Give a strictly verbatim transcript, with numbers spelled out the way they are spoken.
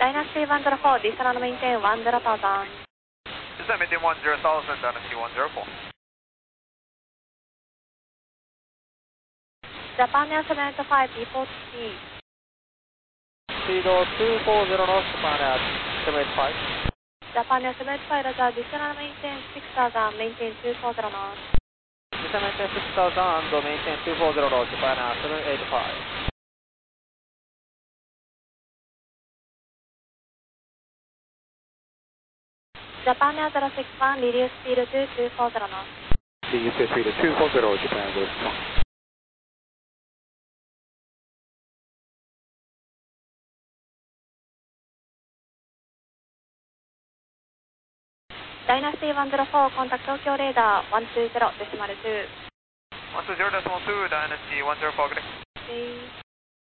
Dynasty one zero four, descend and maintain one zero thousand. Descend maintain one zero thousand, Dynasty one zero four. Japan Air seven eight five, report speed. Speed two four zero knots, Japan Air seven eight five. Japan Air seven eight five, Roger, descend and maintain six thousand, maintain two four zero knots. Descend maintain six thousand and maintain two four zero knots, Japan Air seven eight five. Japan Air zero six one, reduce speed to two four zero knots. Reduce speed to two four zero, Japan zero six one. Dynasty one zero four, contact Tokyo radar one two zero decimal two. one two zero decimal two, Dynasty one zero four, good day. Okay.